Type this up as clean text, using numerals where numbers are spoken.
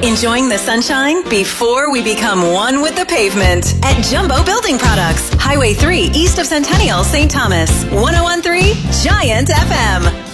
Enjoying the sunshine before we become one with the pavement at Jumbo Building Products, Highway 3 east of Centennial, St. Thomas. 101.3 Giant FM.